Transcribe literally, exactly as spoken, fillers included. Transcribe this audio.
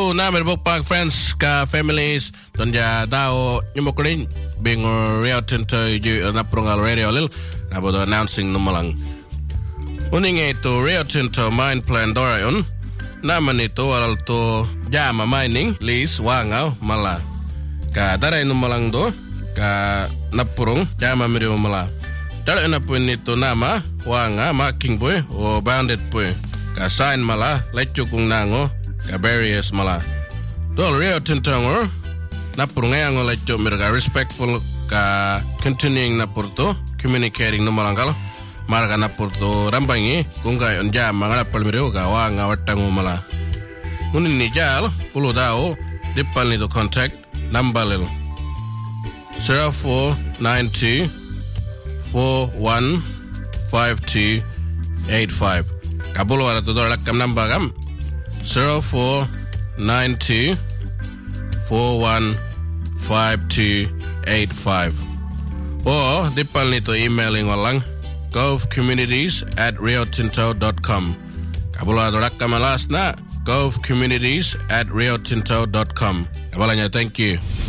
So, na merbok pak friends ka families tonja tao nyumokrin bing Rio Tinto yu na prungal radio lil na bodo announcing numalang. Uning ito Rio Tinto mine plan dorayon naman ito aral to jama mining lease wangaw mala. Ka daray numalang do ka napurong jama miriw mala. Daray na po nito nama wanga marking boy o bounded boy. Ka sign mala letyo kung nango ka barriers mala. Dol Rio Tinto ngor napurong ngayon letyo mirga respectful ka continuing na purto communicating numalangkal marga na purto rambangi kung kayo on jam mga napalmiriw ka wanga watango mala. Unin ni jal pulo dao dipal nito contact number lil zero four nine two four one five two eight five. Kabulo ara tudor lakam number kam zero four nine two four one five two eight five. O dipal nito emailing walang govcommunities at riotinto dot com. Kabulo ara lakam alas na govcommunities at riotinto dot com. Kabalanya, thank you.